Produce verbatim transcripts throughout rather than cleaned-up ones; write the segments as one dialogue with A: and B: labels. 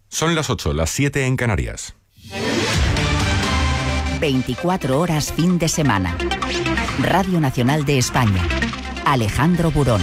A: Son las ocho, las siete en Canarias.
B: veinticuatro horas fin de semana. Radio Nacional de España. Alejandro Burón.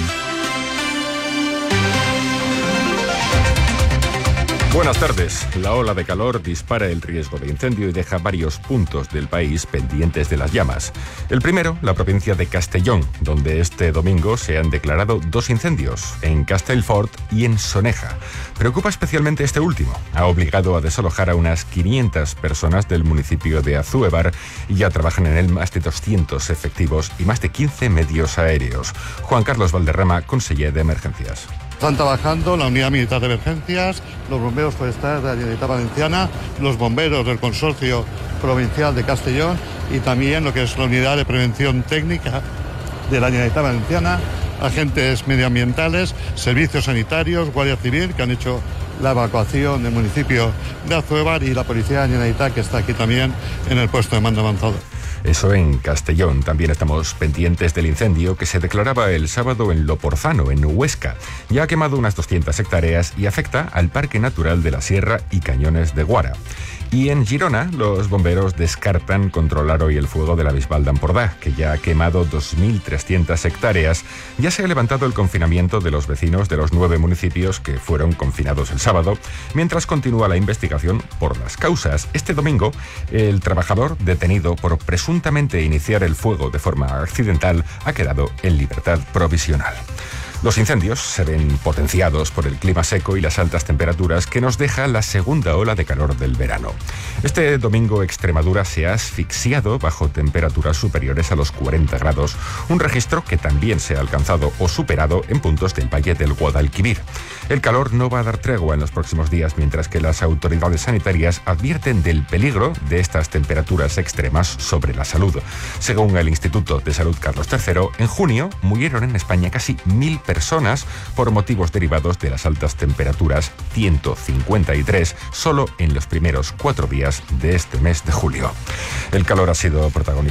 A: Buenas tardes. La ola de calor dispara el riesgo de incendio y deja varios puntos del país pendientes de las llamas. El primero, la provincia de Castellón, donde este domingo se han declarado dos incendios, en Castellfort y en Soneja. Preocupa especialmente este último. Ha obligado a desalojar a unas quinientas personas del municipio de Azúevar y ya trabajan en él más de doscientos efectivos y más de quince medios aéreos. Juan Carlos Valderrama, conseller de Emergencias.
C: Están trabajando la Unidad Militar de Emergencias, los bomberos forestales de la Generalitat Valenciana, los bomberos del Consorcio Provincial de Castellón y también lo que es la Unidad de Prevención Técnica de la Generalitat Valenciana, agentes medioambientales, servicios sanitarios, Guardia Civil, que han hecho la evacuación del municipio de Azúevar, y la Policía de la Generalitat, que está aquí también en el puesto de mando avanzado.
A: Eso en Castellón. También estamos pendientes del incendio que se declaraba el sábado en Loporzano, en Huesca. Ya ha quemado unas doscientas hectáreas y afecta al Parque Natural de la Sierra y Cañones de Guara. Y en Girona, los bomberos descartan controlar hoy el fuego de la Bisbal d'Empordà, que ya ha quemado dos mil trescientas hectáreas. Ya se ha levantado el confinamiento de los vecinos de los nueve municipios que fueron confinados el sábado, mientras continúa la investigación por las causas. Este domingo, el trabajador detenido por presuntamente iniciar el fuego de forma accidental ha quedado en libertad provisional. Los incendios se ven potenciados por el clima seco y las altas temperaturas que nos deja la segunda ola de calor del verano. Este domingo Extremadura se ha asfixiado bajo temperaturas superiores a los cuarenta grados, un registro que también se ha alcanzado o superado en puntos del Valle del Guadalquivir. El calor no va a dar tregua en los próximos días, mientras que las autoridades sanitarias advierten del peligro de estas temperaturas extremas sobre la salud. Según el Instituto de Salud Carlos tercero, en junio murieron en España casi mil personas por motivos derivados de las altas temperaturas, ciento cincuenta y tres solo en los primeros cuatro días de este mes de julio. El calor ha sido protagonista